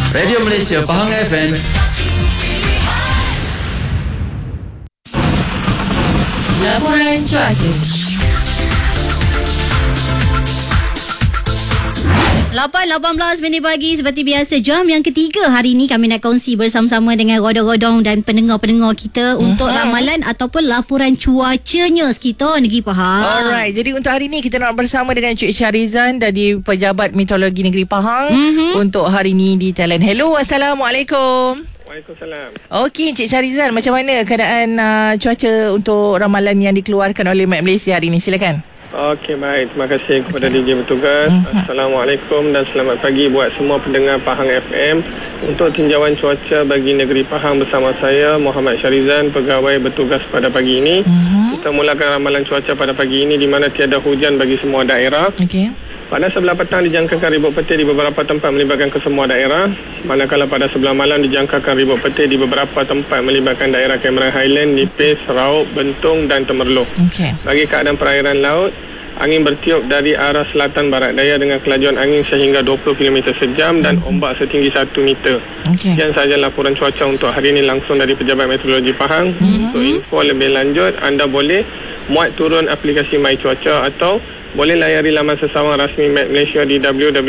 Radio Malaysia Pahang FM. Laporan cuaca. 8.18 minit pagi seperti biasa, jam yang ketiga hari ini kami nak kongsi bersama-sama dengan rodong-rodong dan pendengar-pendengar kita untuk ramalan ataupun laporan cuacanya sekitar Negeri Pahang. Alright, jadi untuk hari ini kita nak bersama dengan Cik Syarizan dari Pejabat Meteorologi Negeri Pahang untuk hari ini di talian. Hello, Assalamualaikum. Waalaikumsalam. Okey, Cik Syarizan, macam mana keadaan cuaca untuk ramalan yang dikeluarkan oleh Met Malaysia hari ini? Silakan. Okey, baik. Terima kasih kepada DJ bertugas. Assalamualaikum dan selamat pagi buat semua pendengar Pahang FM. Untuk tinjauan cuaca bagi negeri Pahang bersama saya, Muhammad Syarizan, pegawai bertugas pada pagi ini. Kita mulakan ramalan cuaca pada pagi ini di mana tiada hujan bagi semua daerah. Okey. Pada sebelah petang dijangkakan ribut petir di beberapa tempat melibatkan kesemua daerah. Manakala pada sebelah malam dijangkakan ribut petir di beberapa tempat melibatkan daerah Cameron Highland, Nipis, Raub, Bentong dan Temerloh. Okey. Bagi keadaan perairan laut, angin bertiup dari arah selatan barat daya dengan kelajuan angin sehingga 20 km sejam dan ombak setinggi 1 meter. Okey. Sekian sahaja laporan cuaca untuk hari ini langsung dari Pejabat Meteorologi Pahang. Untuk info lebih lanjut, anda boleh muat turun aplikasi My Cuaca atau boleh layari laman sesawang rasmi Met Malaysia di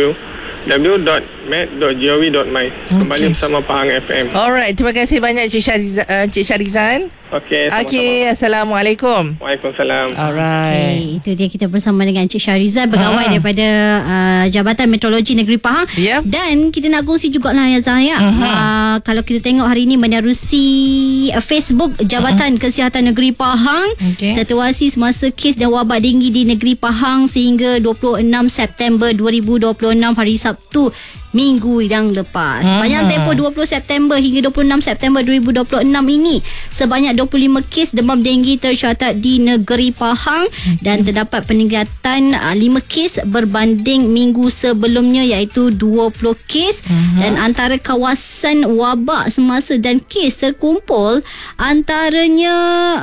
www.met.gov.my. Kembali bersama Pahang FM. Alright, terima kasih banyak Cik Syarizan. Okey, sama-sama. Okey, Assalamualaikum. Waalaikumsalam. Alright. Itu dia, kita bersama dengan Cik Syarizan, pegawai daripada Jabatan Meteorologi Negeri Pahang. Ya. Dan kita nak kongsi jugalah ya Zahya. Kalau kita tengok hari ini menerusi Facebook Jabatan Kesihatan Negeri Pahang, situasi semasa kes dan wabak denggi di Negeri Pahang sehingga 26 September 2026 hari Sabtu minggu yang lepas. Sepanjang tempoh 20 September hingga 26 September 2026 ini, sebanyak 25 kes demam denggi tercatat di negeri Pahang dan terdapat peningkatan 5 kes berbanding minggu sebelumnya iaitu 20 kes. Dan antara kawasan wabak semasa dan kes terkumpul antaranya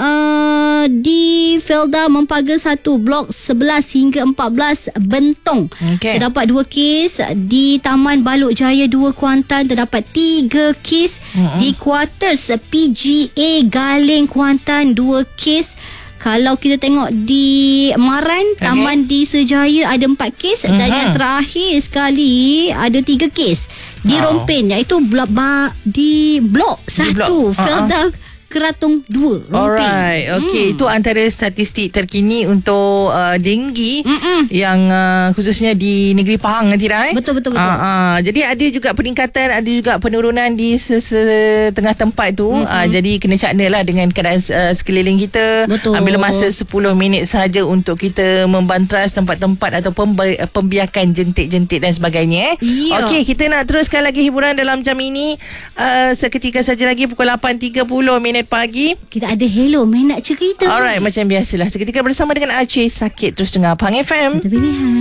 di Felda Mempaga 1 blok 11 hingga 14 Bentong. Terdapat 2 kes di Taman Balok Jaya 2 Kuantan, terdapat 3 kes di Quarters PGA Galing Kuantan 2 kes. Kalau kita tengok di Maran, Taman di Sejaya ada 4 kes dan yang terakhir sekali ada 3 kes di Rompen iaitu di blok 1 Felda Keratung 2 Rompen. Alright, okey. Itu antara statistik terkini untuk denggi yang khususnya di negeri Pahang nanti dah. Betul. Jadi ada juga peningkatan, ada juga penurunan di setengah tempat tu. Jadi kena caknalah dengan keadaan sekeliling kita. Betul. Ambil masa 10 minit saja untuk kita membantras tempat-tempat atau pembiakan jentik-jentik dan sebagainya. Ya. Okey, kita nak teruskan lagi hiburan dalam jam ini. Seketika saja lagi pukul 8.30 minit pagi. Kita ada Hello main nak cerita. Alright, macam biasalah. Seketika bersama dengan Aceh Sakit. Terus dengar Pahang FM. Satu pilihan.